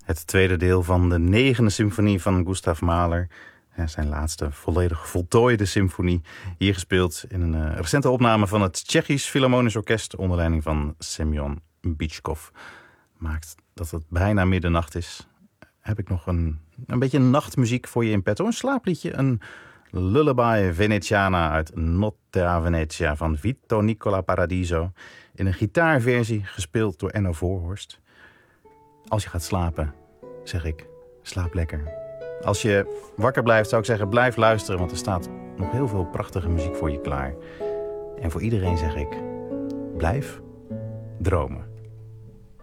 Het tweede deel van de 9e symfonie van Gustav Mahler. Zijn laatste volledig voltooide symfonie. Hier gespeeld in een recente opname van het Tsjechisch Philharmonisch Orkest onder leiding van Semyon Bychkov. Maakt dat het bijna middernacht is. Heb ik nog een beetje nachtmuziek voor je in petto. Een slaapliedje, een lullaby Veneziana uit Notte a Venezia van Vito Nicola Paradiso. In een gitaarversie gespeeld door Enno Voorhorst. Als je gaat slapen, zeg ik, slaap lekker. Als je wakker blijft, zou ik zeggen, blijf luisteren, want er staat nog heel veel prachtige muziek voor je klaar. En voor iedereen zeg ik, blijf dromen.